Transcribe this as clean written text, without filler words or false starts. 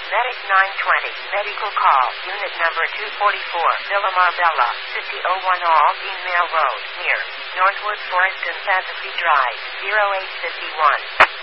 Medic 920, medical call, unit number 244, Villa Marbella, 5001 Aldine Mail Road, near Northwood Forest and Fantasy Drive, 0851.